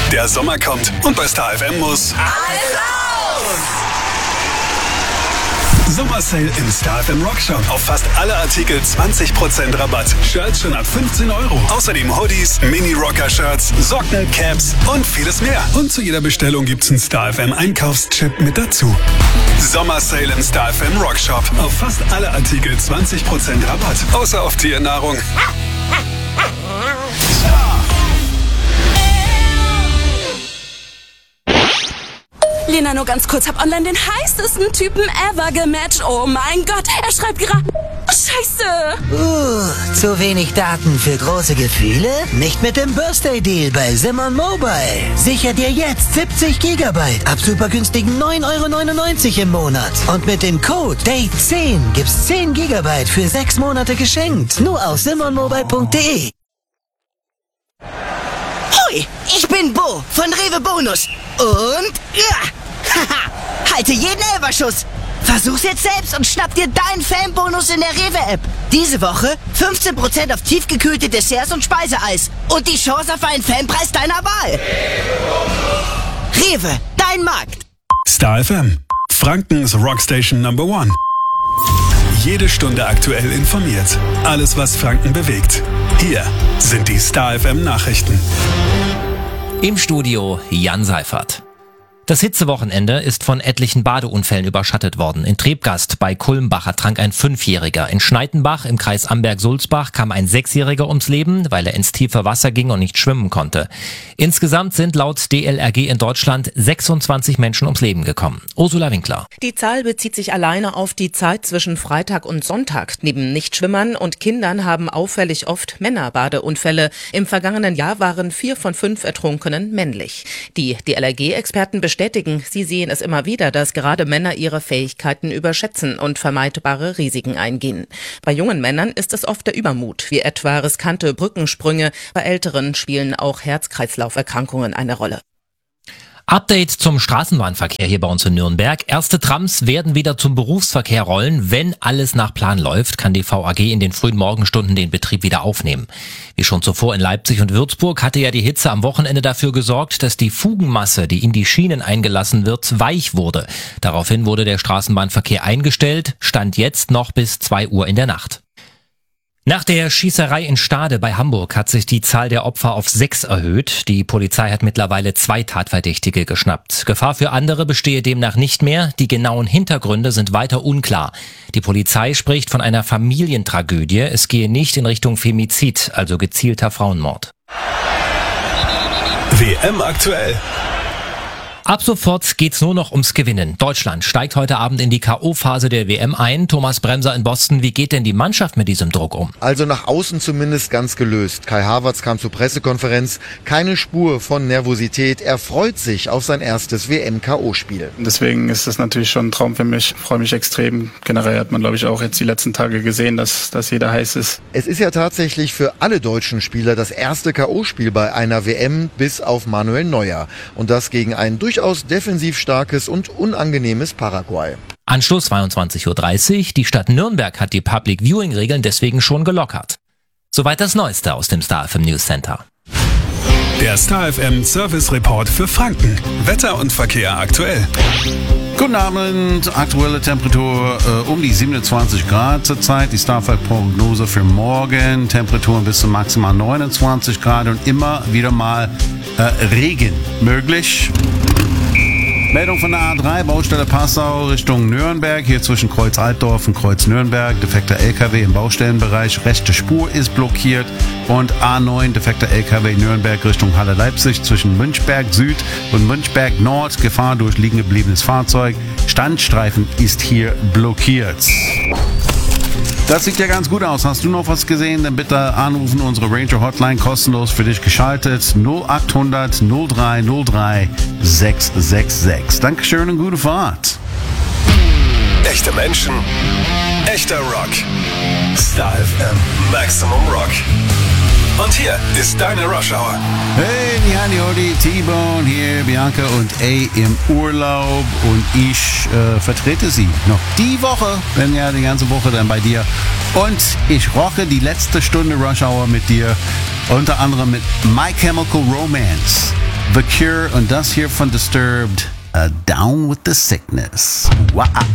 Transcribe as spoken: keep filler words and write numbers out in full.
Der Sommer kommt und bei Star F M muss alles raus! Sommersale im Star F M Rock Shop. Auf fast alle Artikel zwanzig Prozent Rabatt. Shirts schon ab fünfzehn Euro. Außerdem Hoodies, Mini-Rocker-Shirts, Socken, Caps und vieles mehr. Und zu jeder Bestellung gibt's einen Star F M Einkaufschip mit dazu. Sommersale im Star F M Rock Shop. Auf fast alle Artikel zwanzig Prozent Rabatt. Außer auf Tiernahrung. Lena, nur ganz kurz, hab online den heißesten Typen ever gematcht. Oh mein Gott, er schreibt gerade... Scheiße! Uh, zu wenig Daten für große Gefühle? Nicht mit dem Birthday Deal bei Simon Mobile. Sicher dir jetzt siebzig Gigabyte ab super günstigen neun Euro neunundneunzig im Monat. Und mit dem Code Date zehn gibt's zehn Gigabyte für sechs Monate geschenkt. Nur auf simon mobile punkt de. Hoi, ich bin Bo von Rewe Bonus. Und... Ja, haha, halte jeden Elferschuss. Versuch's jetzt selbst und schnapp dir deinen Fanbonus in der Rewe-App. Diese Woche fünfzehn Prozent auf tiefgekühlte Desserts und Speiseeis. Und die Chance auf einen Fanpreis deiner Wahl. Rewe, dein Markt. Star F M, Frankens Rockstation Number One. Jede Stunde aktuell informiert. Alles, was Franken bewegt. Hier sind die Star F M Nachrichten. Im Studio Jan Seifert. Das Hitzewochenende ist von etlichen Badeunfällen überschattet worden. In Trebgast bei Kulmbach ertrank ein Fünfjähriger. In Schneidenbach im Kreis Amberg-Sulzbach kam ein Sechsjähriger ums Leben, weil er ins tiefe Wasser ging und nicht schwimmen konnte. Insgesamt sind laut D L R G in Deutschland sechsundzwanzig Menschen ums Leben gekommen. Ursula Winkler. Die Zahl bezieht sich alleine auf die Zeit zwischen Freitag und Sonntag. Neben Nichtschwimmern und Kindern haben auffällig oft Männer Badeunfälle. Im vergangenen Jahr waren vier von fünf Ertrunkenen männlich. Die D L R G-Experten bestätigen, sie sehen es immer wieder, dass gerade Männer ihre Fähigkeiten überschätzen und vermeidbare Risiken eingehen. Bei jungen Männern ist es oft der Übermut, wie etwa riskante Brückensprünge. Bei Älteren spielen auch Herz-Kreislauf-Erkrankungen eine Rolle. Update zum Straßenbahnverkehr hier bei uns in Nürnberg. Erste Trams werden wieder zum Berufsverkehr rollen. Wenn alles nach Plan läuft, kann die V A G in den frühen Morgenstunden den Betrieb wieder aufnehmen. Wie schon zuvor in Leipzig und Würzburg hatte ja die Hitze am Wochenende dafür gesorgt, dass die Fugenmasse, die in die Schienen eingelassen wird, weich wurde. Daraufhin wurde der Straßenbahnverkehr eingestellt, stand jetzt noch bis zwei Uhr in der Nacht. Nach der Schießerei in Stade bei Hamburg hat sich die Zahl der Opfer auf sechs erhöht. Die Polizei hat mittlerweile zwei Tatverdächtige geschnappt. Gefahr für andere bestehe demnach nicht mehr. Die genauen Hintergründe sind weiter unklar. Die Polizei spricht von einer Familientragödie. Es gehe nicht in Richtung Femizid, also gezielter Frauenmord. W M aktuell. Ab sofort geht's nur noch ums Gewinnen. Deutschland steigt heute Abend in die K O-Phase der W M ein. Thomas Bremser in Boston, wie geht denn die Mannschaft mit diesem Druck um? Also nach außen zumindest ganz gelöst. Kai Havertz kam zur Pressekonferenz. Keine Spur von Nervosität. Er freut sich auf sein erstes W M-K O-Spiel. Deswegen ist das natürlich schon ein Traum für mich. Ich freue mich extrem. Generell hat man, glaube ich, auch jetzt die letzten Tage gesehen, dass, dass jeder heiß ist. Es ist ja tatsächlich für alle deutschen Spieler das erste K O-Spiel bei einer W M bis auf Manuel Neuer. Und das gegen einen durchaus defensiv starkes und unangenehmes Paraguay. Anschluss zweiundzwanzig Uhr dreißig. Die Stadt Nürnberg hat die Public Viewing Regeln deswegen schon gelockert. Soweit das Neueste aus dem Star F M News Center. Der Star F M Service Report für Franken. Wetter und Verkehr aktuell. Guten Abend, aktuelle Temperatur äh, um die siebenundzwanzig Grad zurzeit. Die Starfall-Prognose für morgen, Temperaturen bis zu maximal neunundzwanzig Grad und immer wieder mal äh, Regen möglich. Meldung von der A drei, Baustelle Passau Richtung Nürnberg, hier zwischen Kreuz Altdorf und Kreuz Nürnberg, defekter L K W im Baustellenbereich, rechte Spur ist blockiert und A neun, defekter L K W Nürnberg Richtung Halle Leipzig zwischen Münchberg Süd und Münchberg Nord, Gefahr durch liegen gebliebenes Fahrzeug, Standstreifen ist hier blockiert. Das sieht ja ganz gut aus. Hast du noch was gesehen? Dann bitte anrufen, unsere Ranger Hotline kostenlos für dich geschaltet. null achthundert null drei null drei sechs sechs sechs. Dankeschön und gute Fahrt. Echte Menschen, echter Rock. Star F M Maximum Rock. Und hier ist deine Rush Hour. Hey, Nihani Odi, T-Bone hier, Bianca und A im Urlaub und ich äh, vertrete sie noch die Woche, bin ja die ganze Woche dann bei dir und ich rocke die letzte Stunde Rush Hour mit dir, unter anderem mit My Chemical Romance. The Cure und das hier von Disturbed, uh, Down with the Sickness. Wow.